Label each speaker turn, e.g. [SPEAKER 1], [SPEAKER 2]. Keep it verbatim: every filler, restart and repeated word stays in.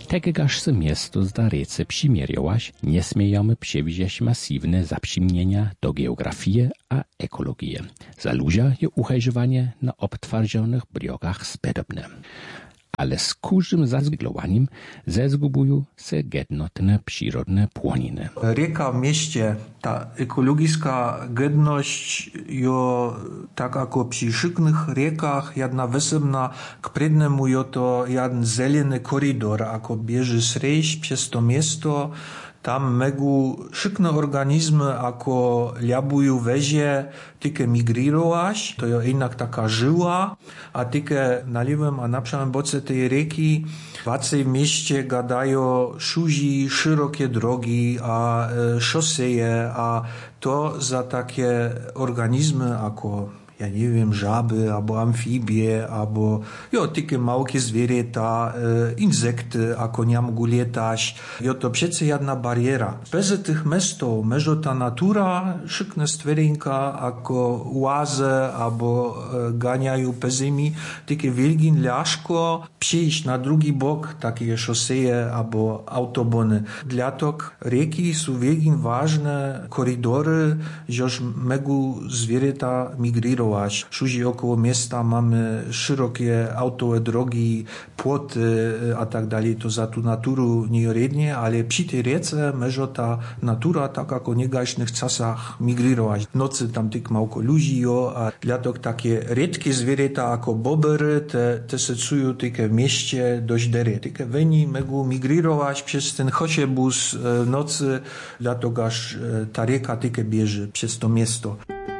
[SPEAKER 1] Tegegaż se miasto zda rece przymierjałaś, nie śmiejemy przewidzieć masywne zaprzymnienia do geografii a ekologii. Za luzia je uchajżowanie na obtwardzonych briogach spedobne. Ale z każdym zazglowaniem zezgubują se jednotne przyrodne płoniny.
[SPEAKER 2] Rieka w mieście, ta ekologiczna godność, jo tak jako przy szyknych riekach, jedna wysebna k prednemu jo to jeden zeleny koridor, ako bieży srejś przez to miasto. Tam megu szykne organizmy, ako liabuju wezie, tyke migrirować, to jo jednak taka żyła, a tyke na lewym a na przykład boce tej rieki, wacej w mieście gadają szuzi szerokie drogi, a e, szoseje, a to za takie organizmy, ako ja nie wiem, żaby, albo amfibie, albo jo, takie małkie zwierzęta, e, insekty, ako nie mogą latać. Jo, to przecież jedna bariera. Bez tych mestów, może ta natura, szykne stwerinka, ako łaze, albo e, ganiają pezimi, takie wielgin laszko, przejść na drugi bok, takie szoseje, albo autobony. Dla tok rieki są wielgin ważne korydory, żeż mogą zwierzęta migrirować. Szuzi około miasta mamy szerokie autowe drogi, płoty a tak dalej, to za tu naturu niejednie, ale przy tej riece może ta natura tak jak o niegaśnych czasach migrirować. Nocy tam tyk małko ludzi, jo, a dla to takie redkie zwierzęta jako bobery, te, te se cują tyke w mieście dość dery. Tyke weni mogą migrirować przez ten chociebus w nocy, dla to aż ta rieka tyke bierze przez to miasto.